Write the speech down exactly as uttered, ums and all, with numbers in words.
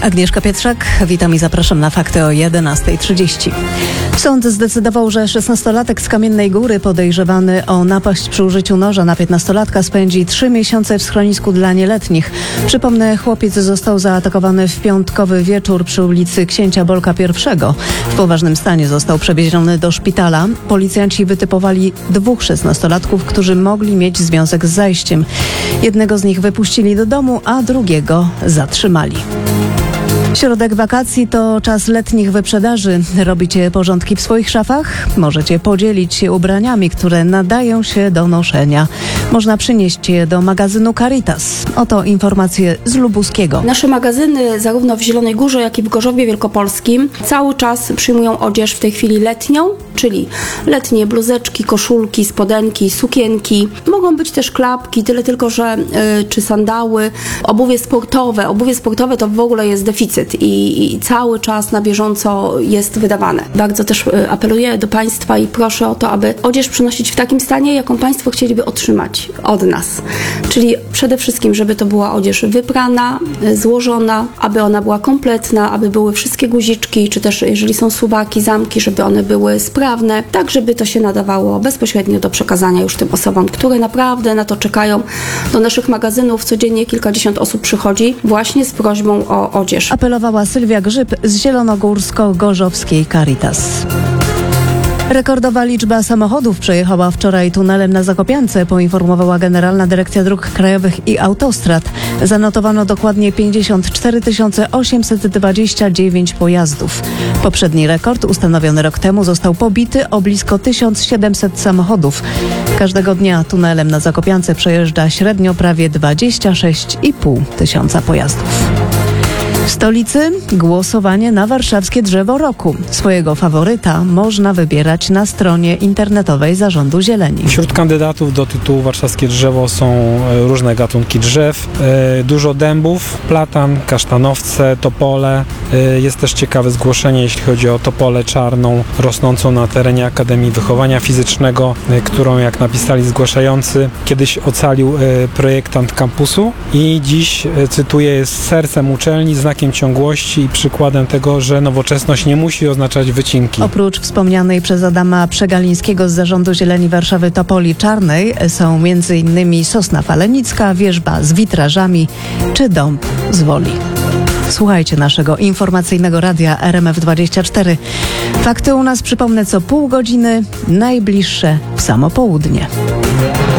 Agnieszka Pietrzak, witam i zapraszam na fakty o jedenasta trzydzieści. Sąd zdecydował, że szesnastolatek z Kamiennej Góry podejrzewany o napaść przy użyciu noża na piętnastolatka spędzi trzy miesiące w schronisku dla nieletnich. Przypomnę, chłopiec został zaatakowany w piątkowy wieczór przy ulicy Księcia Bolka pierwszego. W poważnym stanie został przewieziony do szpitala. Policjanci wytypowali dwóch szesnastolatków, którzy mogli mieć związek z zajściem. Jednego z nich wypuścili do domu, a drugiego zatrzymali. Środek wakacji to czas letnich wyprzedaży. Robicie porządki w swoich szafach? Możecie podzielić się ubraniami, które nadają się do noszenia. Można przynieść je do magazynu Caritas. Oto informacje z Lubuskiego. Nasze magazyny zarówno w Zielonej Górze, jak i w Gorzowie Wielkopolskim cały czas przyjmują odzież w tej chwili letnią, czyli letnie bluzeczki, koszulki, spodenki, sukienki. Mogą być też klapki, tyle tylko, że y, czy sandały, obuwie sportowe. Obuwie sportowe to w ogóle jest deficyt. I, i cały czas na bieżąco jest wydawane. Bardzo też apeluję do Państwa i proszę o to, aby odzież przynosić w takim stanie, jaką Państwo chcieliby otrzymać od nas. Czyli przede wszystkim, żeby to była odzież wyprana, złożona, aby ona była kompletna, aby były wszystkie guziczki, czy też jeżeli są suwaki, zamki, żeby one były sprawne, tak żeby to się nadawało bezpośrednio do przekazania już tym osobom, które naprawdę na to czekają. Do naszych magazynów codziennie kilkadziesiąt osób przychodzi właśnie z prośbą o odzież. Apelowała Sylwia Grzyb z zielonogórsko-gorzowskiej Caritas. Rekordowa liczba samochodów przejechała wczoraj tunelem na Zakopiance, poinformowała Generalna Dyrekcja Dróg Krajowych i Autostrad. Zanotowano dokładnie pięćdziesiąt cztery tysiące osiemset dwadzieścia dziewięć pojazdów. Poprzedni rekord ustanowiony rok temu został pobity o blisko tysiąc siedemset samochodów. Każdego dnia tunelem na Zakopiance przejeżdża średnio prawie dwadzieścia sześć i pół tysiąca pojazdów. W stolicy głosowanie na warszawskie drzewo roku. Swojego faworyta można wybierać na stronie internetowej Zarządu Zieleni. Wśród kandydatów do tytułu warszawskie drzewo są różne gatunki drzew, dużo dębów, platan, kasztanowce, topole. Jest też ciekawe zgłoszenie, jeśli chodzi o topolę czarną rosnącą na terenie Akademii Wychowania Fizycznego, którą, jak napisali zgłaszający, kiedyś ocalił projektant kampusu i dziś, cytuję, jest sercem uczelni, znakiem ciągłości i przykładem tego, że nowoczesność nie musi oznaczać wycinki. Oprócz wspomnianej przez Adama Przegalińskiego z Zarządu Zieleni Warszawy topoli czarnej są między innymi sosna falenicka, wierzba z witrażami czy dąb z Woli. Słuchajcie naszego informacyjnego radia R M F dwadzieścia cztery. Fakty u nas, przypomnę, co pół godziny, najbliższe w samo południe.